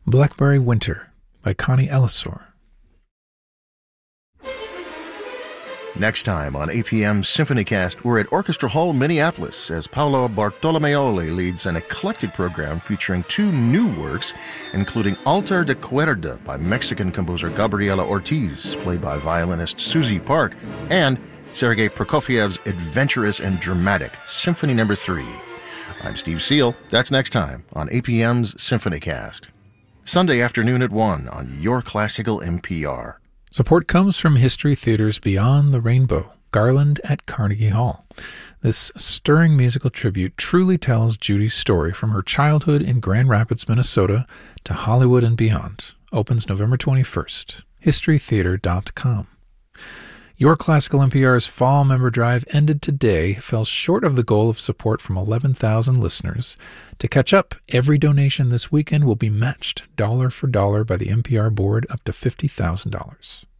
Blackberry Winter by Connie Ellisor. Next time on APM's SymphonyCast, we're at Orchestra Hall, Minneapolis, as Paolo Bartolomeoli leads an eclectic program featuring two new works, including Altar de Cuerda by Mexican composer Gabriela Ortiz, played by violinist Susie Park, and Sergei Prokofiev's adventurous and dramatic Symphony No. 3. I'm Steve Seal. That's next time on APM's SymphonyCast. Sunday afternoon at 1 on Your Classical NPR. Support comes from History Theater's Beyond the Rainbow, Garland at Carnegie Hall. This stirring musical tribute truly tells Judy's story from her childhood in Grand Rapids, Minnesota, to Hollywood and beyond. Opens November 21st. HistoryTheater.com. Your Classical NPR's Fall Member Drive ended today, fell short of the goal of support from 11,000 listeners. To catch up, every donation this weekend will be matched dollar for dollar by the NPR board up to $50,000.